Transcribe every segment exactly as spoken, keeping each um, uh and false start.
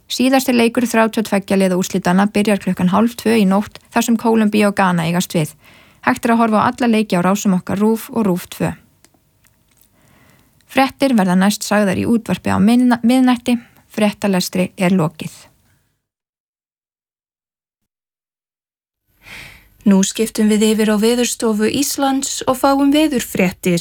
Síðasti leikur þrjátíu og tveggja liða úrslitanna byrjar klukkan hálf tvö í nótt þar sem Kólumbía og Ghana eigast við. Hægt er að horfa á alla leiki á rásum okkar RÚV og RÚV tvö. Fréttir verða næst sagðar í útvarpi á miðnætti. Fréttalestri er lokið. Nú skiptum við yfir á Veðurstofu Íslands og fáum veðurfréttir.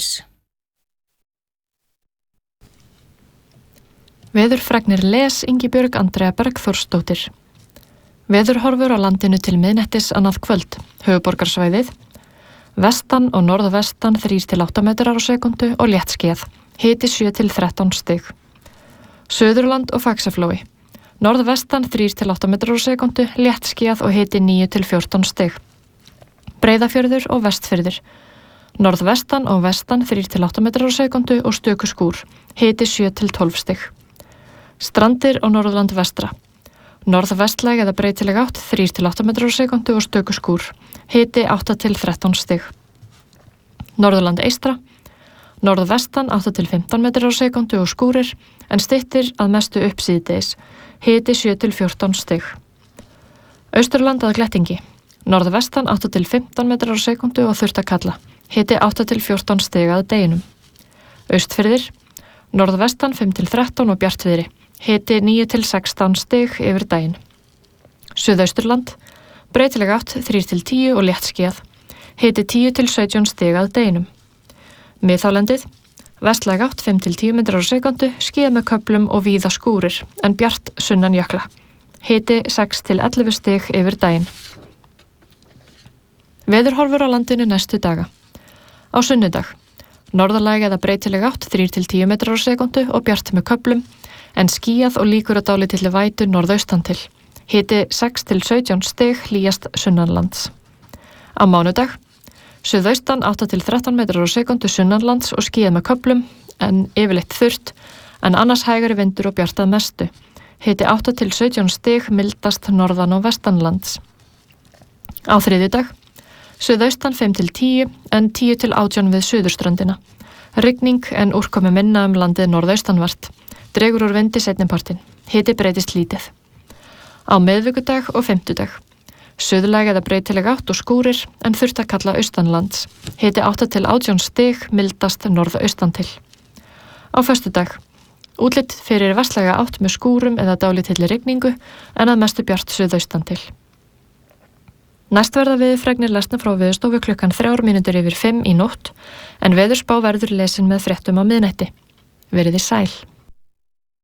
Veðurfregnir les Ingibjörg Andrea Bergþórsdóttir. Veðurhorfur á landinu til miðnættis annað kvöld. Höfuðborgarsvæðið. Vestan og norðvestan þrír til átta metrar á sekundu og léttskýjað. Hiti sjö til þrettán stig. Suðurland og Faxaflói. Norðvestan þrír til átta metrar á sekundu, léttskýjað og hiti níu til fjórtán stig. Breiðafjörður og Vestfirðir. Norðvestan og vestan þrír til átta metrar á sekundu og stöku skúr. Hiti sjö til tólf stig. Strandir og Norðurland vestra. Norðvestlæg eða breytileg átt þrír til átta metrar á sekundu og stöku skúr. Hiti átta til þrettán stig. Norðurland eystra. Norðvestan átta til fimmtán metrar á sekundu og skúrir en styttir að mestu upp síðdegis. Hiti sjö til fjórtán stig. Austurland að Glettingi. Norðvestan átta til fimmtán metrar á sekundu og þurrt að kalla. Hiti átta til fjórtán stig að deginum. Austfirðir. Norðvestan fimm til þrettán og bjartviðri. Hiti níu til sextán stig yfir daginn. Suðausturland. Breytileg átt þrír til tíu og léttskýjað. Hiti tíu til sautján stig að deginum. Miðhálendið. Vestlæg átt fimm til tíu metrar á sekundu, skýjað með köflum og víða skúrir en bjart sunnan jökla. Hiti sex til ellefu stig yfir daginn. Veðurhorfur á landinu næstu daga. Á sunnudag. Norðalæg eða breytileg átt þrír til tíu metrar á sekundu og bjart með köflum en skýjað og líkur að dálítilli vætu norðaustan til. Hiti sex til sautján stig hlýjast sunnanlands. Á mánudag. Suðaustan átta til þrettán metrar á sekundu sunnanlands og skýjað með köflum en yfirleitt þurrt en annars hægari vindur og bjart að mestu. Hiti átta til sautján stig mildast norðan og vestanlands. Á þriðjudag. Suðaustan fimm til tíu en tíu til átján við suðurströndina. Rigning en úrkomi minna um landið norðaustanvert. Dregur úr vindi seinnipartinn. Hiti breytist lítið. Á miðvikudag og fimmtudag. Suðlæg eða breytileg átt og skúrir en þurrt að kalla austanlands. Hiti átta til átján stig mildast norðaustan til. Á föstudag. Útlit fyrir vestlæga átt með skúrum eða dálítilli rigningu en að mestu bjart suðaustan til. Næst verða veðurfregnir lesna frá Veðurstofu klukkan þrjár mínútur yfir fimm í nótt en veðurspá verður lesin með fréttum á miðnætti. Verið þið sæl.